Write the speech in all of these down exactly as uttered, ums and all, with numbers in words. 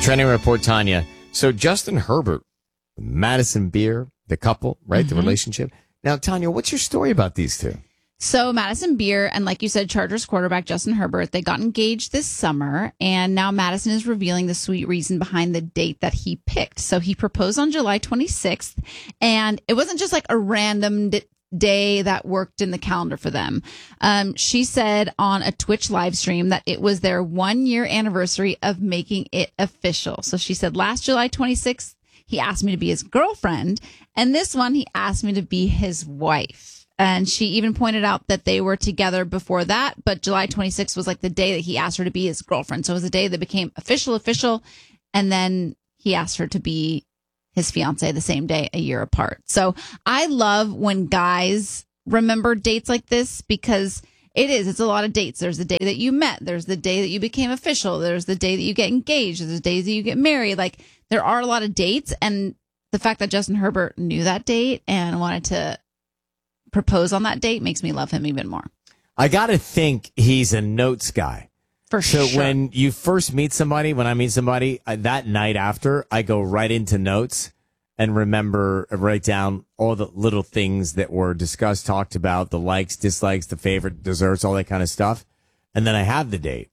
Trending report, Tanya. So Justin Herbert, Madison Beer, the couple, right? Mm-hmm. The relationship. Now, Tanya, what's your story about these two? So Madison Beer and, like you said, Chargers quarterback Justin Herbert, they got engaged this summer, and now Madison is revealing the sweet reason behind the date that he picked. So he proposed on July twenty-sixth, and it wasn't just like a random d- day that worked in the calendar for them. Um, she said on a Twitch live stream that it was their one-year anniversary of making it official. So she said, last July twenty-sixth, he asked me to be his girlfriend, and this one, he asked me to be his wife. And she even pointed out that they were together before that, but July twenty-sixth was like the day that he asked her to be his girlfriend. So it was the day that became official, official. And then he asked her to be his fiance the same day, a year apart. So I love when guys remember dates like this, because it is, it's a lot of dates. There's the day that you met. There's the day that you became official. There's the day that you get engaged. There's the days that you get married. Like, there are a lot of dates. And the fact that Justin Herbert knew that date and wanted to propose on that date makes me love him even more. I got to think he's a notes guy. For so sure. So when you first meet somebody, when I meet somebody, uh, that night after, I go right into notes and remember, uh, write down all the little things that were discussed, talked about, the likes, dislikes, the favorite desserts, all that kind of stuff. And then I have the date.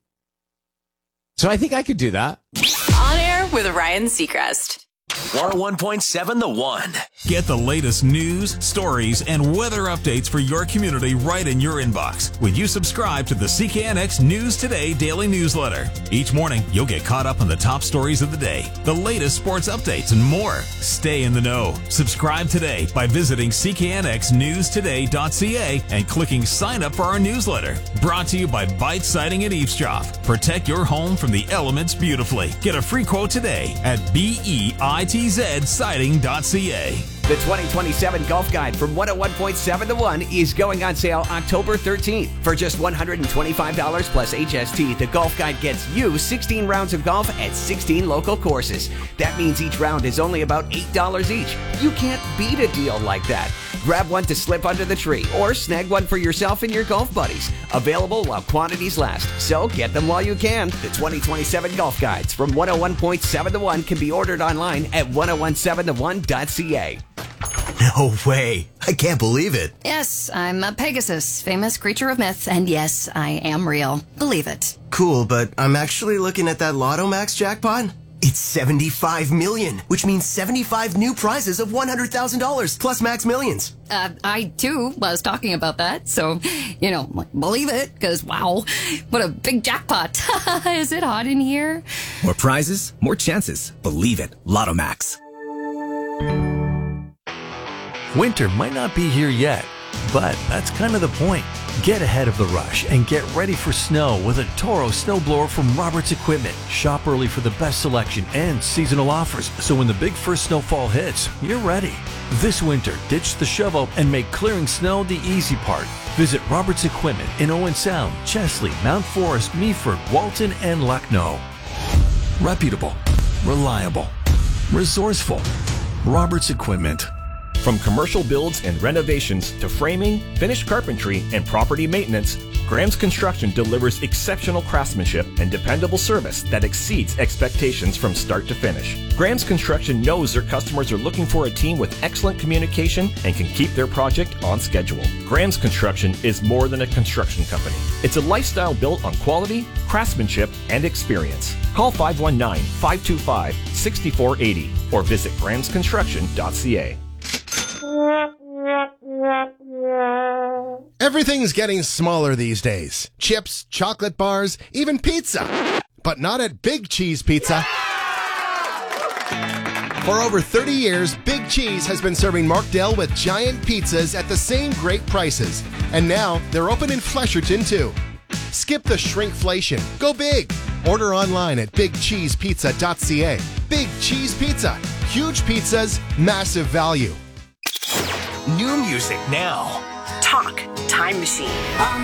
So I think I could do that. On Air with Ryan Seacrest. one oh one point seven The One. Get the latest news, stories, and weather updates for your community right in your inbox when you subscribe to the C K N X News Today daily newsletter. Each morning, you'll get caught up on the top stories of the day, the latest sports updates, and more. Stay in the know. Subscribe today by visiting c k n x news today dot c a and clicking sign up for our newsletter. Brought to you by Bite Siding and Eavesdrop. Protect your home from the elements beautifully. Get a free quote today at B E I T Z siding dot c a. The twenty twenty-seven Golf Guide from one oh one point seven The One is going on sale October thirteenth. For just one hundred twenty-five dollars plus H S T, the Golf Guide gets you sixteen rounds of golf at sixteen local courses. That means each round is only about eight dollars each. You can't beat a deal like that. Grab one to slip under the tree or snag one for yourself and your golf buddies. Available while quantities last, so get them while you can. The twenty twenty-seven Golf Guides from one oh one point seven The One can be ordered online at ten seventeen the one dot c a. No way. I can't believe it. Yes, I'm a Pegasus, famous creature of myth, and yes, I am real. Believe it. Cool, but I'm actually looking at that Lotto Max jackpot. It's seventy-five million, which means seventy-five new prizes of one hundred thousand dollars plus Max Millions. Uh, I, too, was talking about that, so, you know, believe it, because, wow, what a big jackpot. Is it hot in here? More prizes, more chances. Believe it. Lotto Max. Winter might not be here yet, but that's kind of the point. Get ahead of the rush and get ready for snow with a Toro snowblower from Roberts Equipment. Shop early for the best selection and seasonal offers, so when the big first snowfall hits, you're ready. This winter, ditch the shovel and make clearing snow the easy part. Visit Roberts Equipment in Owen Sound, Chesley, Mount Forest, Meaford, Walton, and Lucknow. Reputable, reliable, resourceful. Roberts Equipment. From commercial builds and renovations to framing, finished carpentry, and property maintenance, Graham's Construction delivers exceptional craftsmanship and dependable service that exceeds expectations from start to finish. Graham's Construction knows their customers are looking for a team with excellent communication and can keep their project on schedule. Graham's Construction is more than a construction company. It's a lifestyle built on quality, craftsmanship, and experience. Call five one nine, five two five, six four eight zero or visit grahams construction dot c a. Everything's getting smaller these days. Chips, chocolate bars, even pizza. But not at Big Cheese Pizza. For over thirty years, Big Cheese has been serving Markdale with giant pizzas at the same great prices. And now they're open in Flesherton too. Skip the shrinkflation. Go big. Order online at big cheese pizza dot c a. Big Cheese Pizza. Huge pizzas, massive value. New music now. Talk Time Machine.